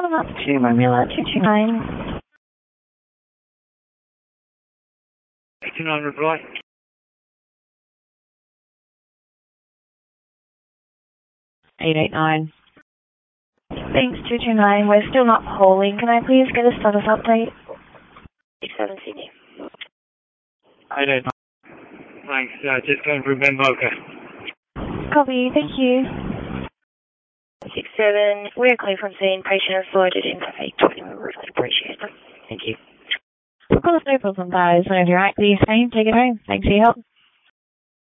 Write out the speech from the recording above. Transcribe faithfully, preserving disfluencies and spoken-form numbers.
bottom up to Marmilla two two nine. two two nine reply. eight eight nine. Thanks, two two nine. We're still not polling. Can I please get a status update? six seven Sydney. eight eight nine. Thanks. Uh, just going through Ben Mocha. Copy. Thank you. six seven. We're clear from scene. Patient is loaded into eight twenty. We really appreciate it. Thank you. Of course, no problem, guys. Whenever you're active, take it home. Thanks for your help.